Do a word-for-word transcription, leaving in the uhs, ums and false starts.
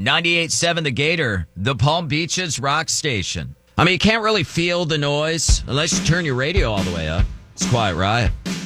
ninety-eight point seven The Gator, the Palm Beaches rock station. I mean, you can't really feel the noise unless you turn your radio all the way up. It's Quiet Riot.